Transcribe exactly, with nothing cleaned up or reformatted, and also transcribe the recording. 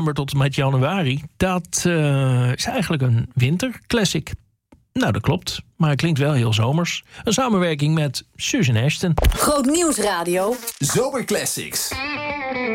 tot en met januari, dat uh, is eigenlijk een winterclassic. Nou, dat klopt, maar het klinkt wel heel zomers. Een samenwerking met Susan Ashton. Groot Nieuws Radio. Zomerclassics.